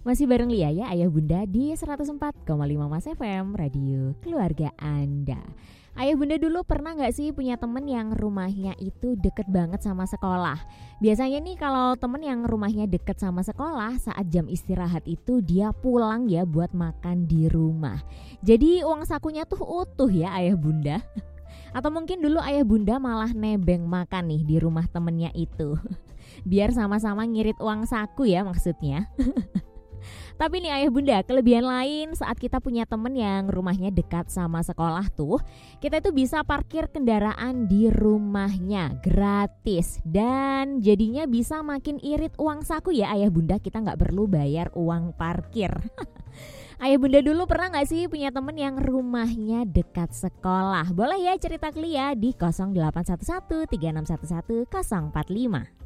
Masih bareng Lia ya, Ayah Bunda di 104,5 Mas FM, Radio Keluarga Anda. Ayah Bunda dulu pernah gak sih punya temen yang rumahnya itu deket banget sama sekolah? Biasanya nih kalau temen yang rumahnya deket sama sekolah, saat jam istirahat itu dia pulang ya buat makan di rumah. Jadi uang sakunya tuh utuh ya Ayah Bunda. Atau mungkin dulu Ayah Bunda malah nebeng makan nih di rumah temennya itu. Biar sama-sama ngirit uang saku ya maksudnya. Tapi nih Ayah Bunda, kelebihan lain saat kita punya temen yang rumahnya dekat sama sekolah tuh, kita itu bisa parkir kendaraan di rumahnya gratis. Dan jadinya bisa makin irit uang saku ya Ayah Bunda, kita gak perlu bayar uang parkir. Ayah Bunda dulu pernah gak sih punya temen yang rumahnya dekat sekolah? Boleh ya cerita ke Lia di 0811 3611 045.